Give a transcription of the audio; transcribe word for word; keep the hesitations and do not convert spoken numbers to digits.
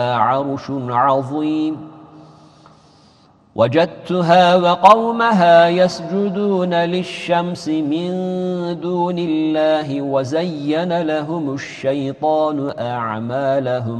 عرش عظيم وجدتها وقومها يسجدون للشمس من دون الله وزين لهم الشيطان أعمالهم